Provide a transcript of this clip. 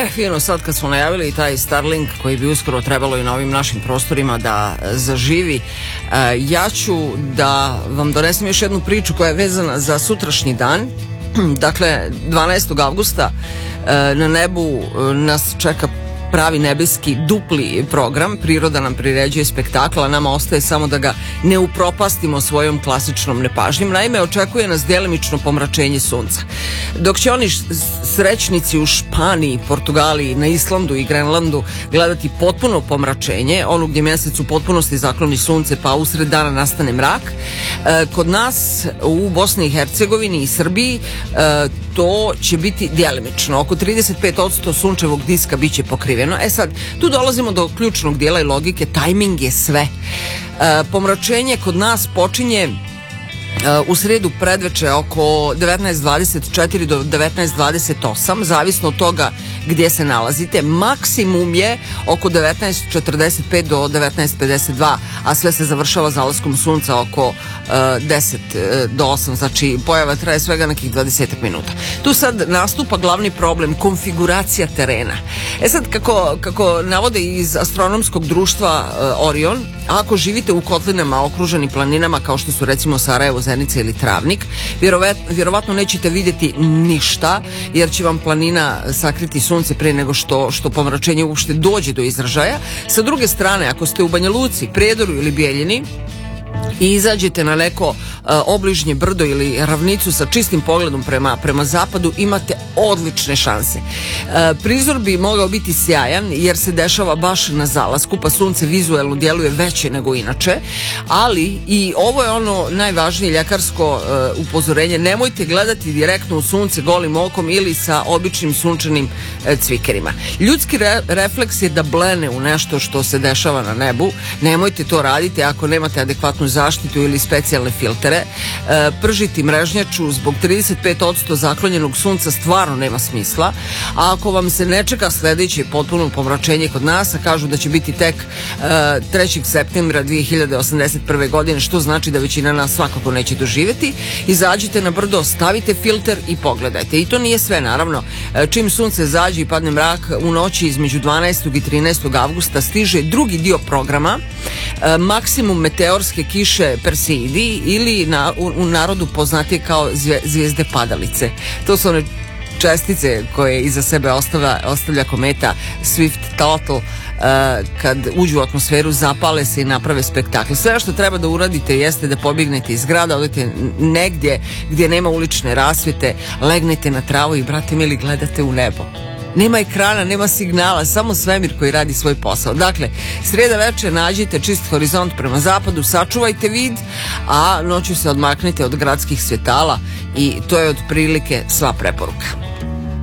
Fino, sad kad smo najavili taj Starlink koji bi uskoro trebalo i na ovim našim prostorima da zaživi, ja ću da vam donesem još jednu priču koja je vezana za sutrašnji dan. Dakle, 12. avgusta na nebu nas čeka pravi nebeski dupli program. Priroda nam priređuje spektakl, a nama ostaje samo da ga ne upropastimo svojom klasičnom nepažnjom. Naime, očekuje nas delimično pomračenje sunca. Dok će oni srećnici u Španiji, Portugaliji, na Islandu i Grenlandu gledati potpuno pomračenje, ono gdje mjesec u potpunosti zakloni sunce pa usred dana nastane mrak, kod nas u Bosni i Hercegovini i Srbiji to će biti djelimično. Oko 35% sunčevog diska bit će pokriveno. Sad, tu dolazimo do ključnog dijela i logike. Tajming je sve. Pomračenje kod nas počinje u sredu predveče oko 19.24 do 19.28, zavisno od toga gdje se nalazite. Maksimum je oko 19.45 do 19.52, a sve se završava zalaskom sunca oko 10 do 8, znači pojava traje svega nekih 20 minuta. Tu sad nastupa glavni problem, konfiguracija terena. Sad, kako navode iz astronomskog društva Orion, ako živite u kotlinama okruženi planinama kao što su recimo Sarajevo, Zenica ili Travnik, vjerovatno nećete vidjeti ništa, jer će vam planina sakriti sunce prije nego što pomračenje uopšte dođe do izražaja. Sa druge strane, ako ste u Banja Luci, Prijedoru ili Bijeljini i izađete na neko obližnje brdo ili ravnicu sa čistim pogledom prema zapadu, imate odlične šanse. Prizor bi mogao biti sjajan jer se dešava baš na zalasku, pa sunce vizuelno djeluje veće nego inače, ali i ovo je ono najvažnije ljekarsko upozorenje: nemojte gledati direktno u sunce golim okom ili sa običnim sunčanim cvikerima. Ljudski refleks je da blene u nešto što se dešava na nebu. Nemojte to raditi ako nemate adekvatnu zaštitu ili specijalne filtere. Pržiti mrežnjaču zbog 35% zaklonjenog sunca stvarno nema smisla, a ako vam se ne čeka sljedeće potpuno pomračenje kod nas, a kažu da će biti tek 3. septembra 2081. godine, što znači da većina nas svakako neće doživjeti, izađite na brdo, stavite filter i pogledajte. I to nije sve, naravno. Čim sunce zađe i padne mrak, u noći između 12. i 13. avgusta stiže drugi dio programa, maksimum meteorske kiše Perseidi, ili u narodu poznatije kao zvijezde padalice. To su one čestice koje iza sebe ostavlja kometa Swift-Tuttle. Kad uđu u atmosferu, zapale se i naprave spektakl. Sve što treba da uradite jeste da pobjegnete iz grada, odete negdje gdje nema ulične rasvjete, legnete na travu i, brate mili, gledate u nebo. Nema ekrana, nema signala, samo svemir koji radi svoj posao. Dakle, srijeda večer nađite čist horizont prema zapadu, sačuvajte vid, a noću se odmaknite od gradskih svjetala i to je otprilike sva preporuka.